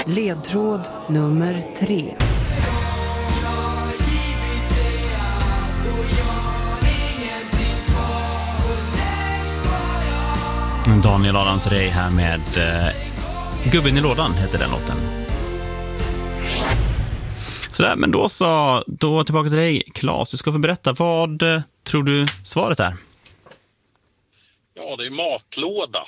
Ledtråd nummer 3. Daniel Adams-Ray här med Gubben i lådan heter den låten. Sådär, men då tillbaka till dig, Claes. Du ska få berätta, vad tror du svaret är? Ja, det är matlåda.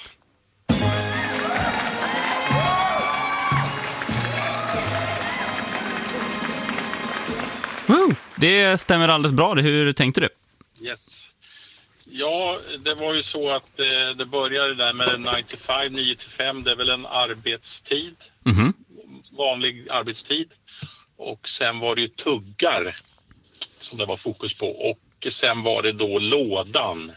Woo! Det stämmer alldeles bra. Hur tänkte du? Yes. Ja, det var ju så att det började där med 9-5. Det är väl en arbetstid. Mhm. Vanlig arbetstid. Och sen var det ju tuggar som det var fokus på. Och sen var det då lådan.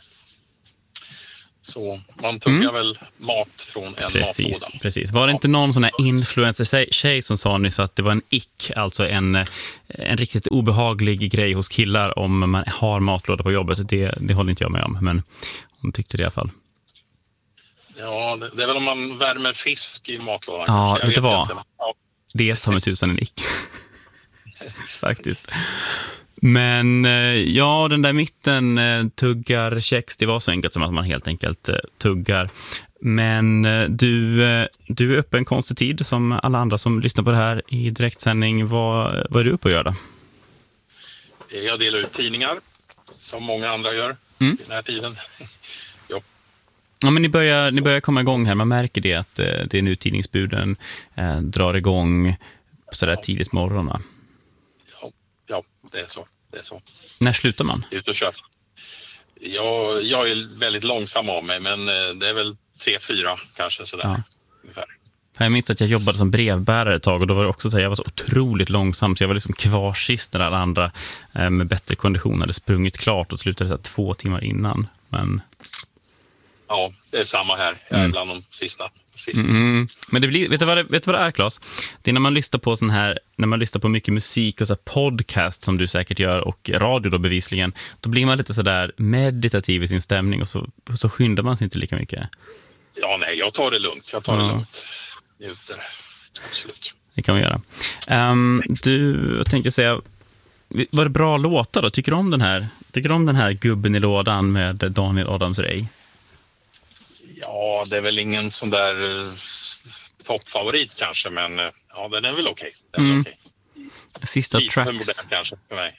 Så man tuggar väl mat från en matlåda. Precis. Var det inte någon sån här influencer-tjej som sa nyss att det var en ick, alltså en riktigt obehaglig grej hos killar om man har matlåda på jobbet? Det håller inte jag med om, men hon tyckte det i alla fall. Ja, det är väl om man värmer fisk i matlådan. Ja, vet du vad? Ja. Det tar med tusan en ick. Faktiskt. Men ja, den där mitten, tuggar, kex, det var så enkelt som att man helt enkelt tuggar. Men du är uppe en konstig tid som alla andra som lyssnar på det här i direktsändning. Vad är du uppe att göra? Jag delar ut tidningar som många andra gör i den här tiden. Ja, men ni börjar komma igång här. Man märker det att det är nu tidningsbuden drar igång sådär tidigt morgon. Ja, det är så. När slutar man? Ut och kör. Jag är väldigt långsam av mig, men det är väl 3-4 kanske sådär ungefär. Jag minns att jag jobbade som brevbärare ett tag och då var det också så här, jag var så otroligt långsam så jag var liksom kvarsist när alla andra med bättre kondition hade sprungit klart och slutade så här 2 timmar innan. Men ja, det är samma här. Jag är bland de sista. Men det blir, vet du vad det är, Claes? Det är när man lyssnar på när man lyssnar på mycket musik och så här podcast som du säkert gör och radio då bevisligen, då blir man lite så där meditativ i sin stämning och så skyndar man sig inte lika mycket. Ja, nej, jag tar det lugnt. Njuter. Absolut. Det kan man göra. Jag tänker säga, var det bra låtar då? Tycker du om den här Gubben i lådan med Daniel Adams-Ray? Ja, det är väl ingen sån där toppfavorit kanske, men ja, den är väl okej. Sista lite tracks. för modern kanske för mig.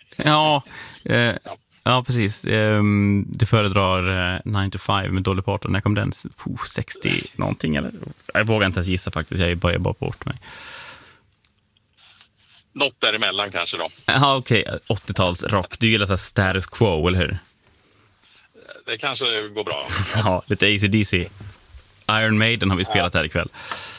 Ja, precis. Du föredrar 9-5 med Dolly Parton. När kom den? 60 någonting eller? Jag vågar inte ens gissa faktiskt. Jag börjar bara bort mig. Något däremellan kanske då. Ja, okej. 80-tals rock. Du gillar så här status quo, eller hur? Det kanske går bra. Ja, lite AC/DC. Iron Maiden har vi spelat här ikväll.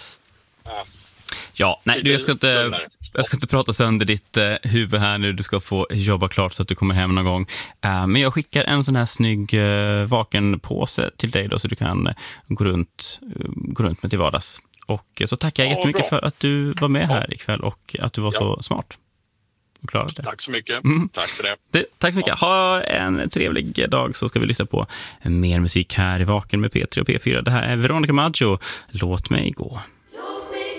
Ja, nej, jag ska inte prata sönder ditt huvud här nu. Du ska få jobba klart så att du kommer hem någon gång. Men jag skickar en sån här snygg vakenpåse till dig då, så du kan gå runt med till vardags. Och så tackar jag jättemycket för att du var med här ikväll och att du var så smart. Det. Tack så mycket. Tack för det. Tack så mycket. Ha en trevlig dag, så ska vi lyssna på mer musik här i Vaken med P3 och P4. Det här är Veronica Maggio. Låt mig gå.